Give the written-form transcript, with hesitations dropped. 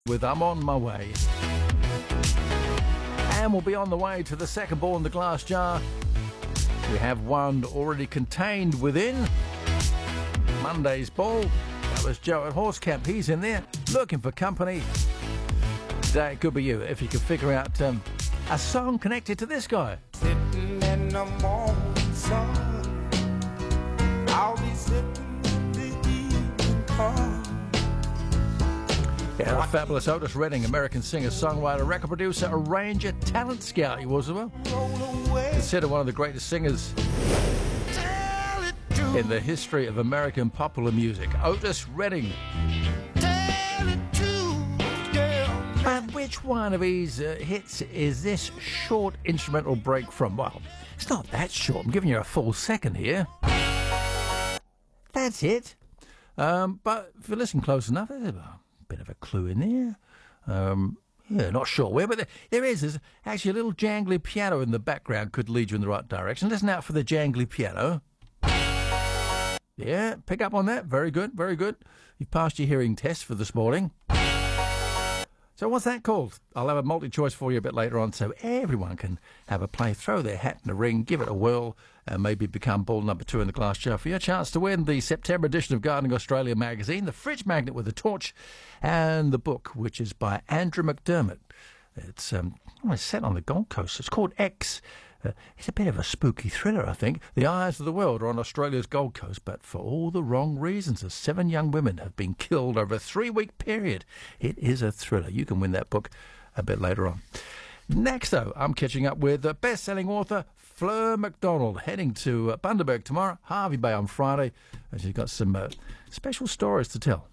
with I'm On My Way. And we'll be on the way to the second ball in the glass jar. We have one already contained within Monday's ball. That was Joe at Horsecamp. He's in there looking for company. Today it could be you if you can figure out a song connected to this guy. Sitting in the morning sun, I'll be sitting when the evening comes. Yeah, the fabulous Otis Redding, American singer, songwriter, record producer, arranger, talent scout he was as well. Considered one of the greatest singers in the history of American popular music. Otis Redding. And which one of his hits is this short instrumental break from? Well, it's not that short. I'm giving you a full second here. That's it. But if you listen close enough, there's a bit of a clue in there. Yeah, not sure where, but there's actually a little jangly piano in the background could lead you in the right direction. Listen out for the jangly piano. Yeah, pick up on that. Very good, very good. You've passed your hearing test for this morning. So what's that called? I'll have a multi-choice for you a bit later on so everyone can have a play, throw their hat in the ring, give it a whirl, and maybe become ball number 2 in the glass jar for your chance to win the September edition of Gardening Australia magazine, the fridge magnet with a torch, and the book, which is by Andrew McDermott. It's set on the Gold Coast. It's called X. It's a bit of a spooky thriller, I think. The eyes of the world are on Australia's Gold Coast, but for all the wrong reasons, as 7 young women have been killed over a 3-week period. It is a thriller. You can win that book a bit later on. Next, though, I'm catching up with best-selling author Fleur MacDonald, heading to Bundaberg tomorrow, Harvey Bay on Friday, and she's got some special stories to tell.